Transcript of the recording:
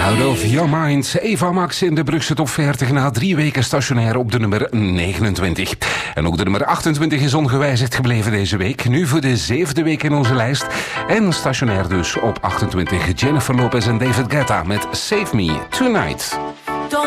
Out of Your Mind. Eva Max in de Brugse top 40 na 3 weken stationair op de nummer 29. En ook de nummer 28 is ongewijzigd gebleven deze week. Nu voor de 7e week in onze lijst. En stationair dus op 28 Jennifer Lopez en David Guetta met Save Me Tonight.